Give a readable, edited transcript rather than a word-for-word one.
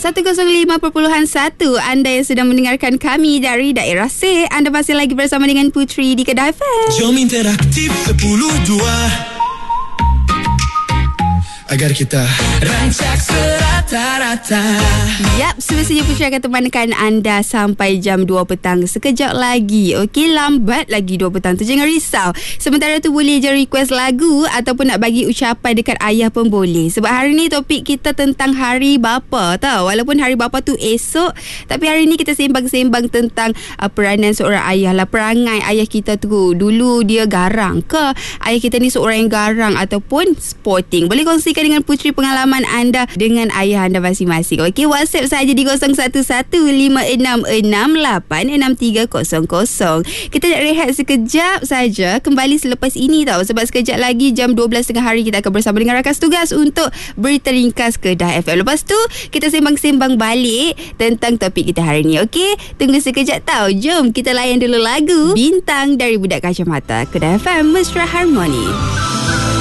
105.1. Anda yang sedang mendengarkan kami dari daerah C. Anda masih lagi bersama dengan Putri di Kedah FM. Jom interaktif 10.2 agar kita rancak serata-rata. Yap, semestinya Putri akan temankan anda sampai jam 2 petang sekejap lagi. Okey, lambat lagi 2 petang tu, jangan risau. Sementara tu boleh je request lagu ataupun nak bagi ucapan dekat ayah pun boleh. Sebab hari ni topik kita tentang hari bapa tau. Walaupun hari bapa tu esok, tapi hari ni kita sembang-sembang tentang peranan seorang ayah lah. Perangai ayah kita tu, dulu dia garang ke? Ayah kita ni seorang yang garang ataupun sporting? Boleh kongsi dengan Putri pengalaman anda dengan ayah anda masing-masing. Okey, WhatsApp saja di 011566863000. Kita nak rehat sekejap saja, kembali selepas ini tau. Sebab sekejap lagi jam 12 tengah hari kita akan bersama dengan rakan tugas untuk berita ringkas Kedah FM. Lepas tu kita sembang-sembang balik tentang topik kita hari ni. Okey, tunggu sekejap tau. Jom kita layan dulu lagu Bintang dari Budak Kacamata. Kedah FM, Mesra Harmoni.